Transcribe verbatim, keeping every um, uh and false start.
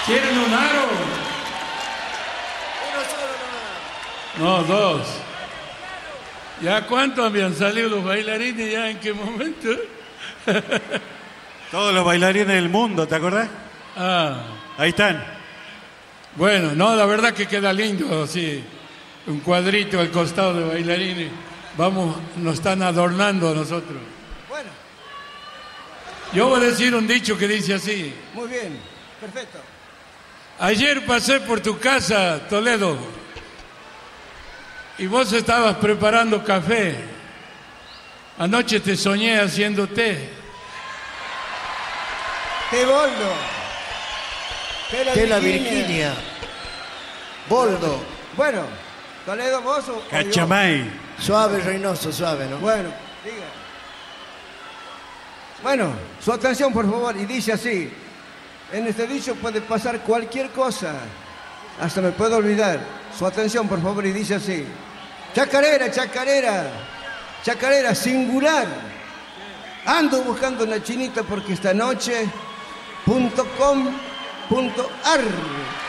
¿Quieren un aro? Uno solo nomás. No, dos. ¿Ya cuántos habían salido los bailarines? ¿Ya en qué momento? Todos los bailarines del mundo, ¿te acordás? Ah, Ahí están. bueno, no, la verdad que queda lindo, sí. Un cuadrito al costado de bailarines. Vamos, nos están adornando a nosotros. Bueno, Yo voy a decir un dicho que dice así. muy bien. Perfecto. Ayer pasé por tu casa, Toledo, y vos estabas preparando café. Anoche te soñé haciendo té. ¡Qué boldo! ¡Qué la, Que la Virginia! Virginia. Boldo. Bueno, Toledo, vos o, o yo? Cachamay. Suave, Reynoso, suave, ¿no? Bueno, diga. Bueno, su atención, por favor, y dice así. En este dicho puede pasar cualquier cosa. Hasta me puedo olvidar. Su atención, por favor, y dice así. Chacarera, chacarera. Chacarera, singular. Ando buscando una chinita porque esta noche punto com punto ar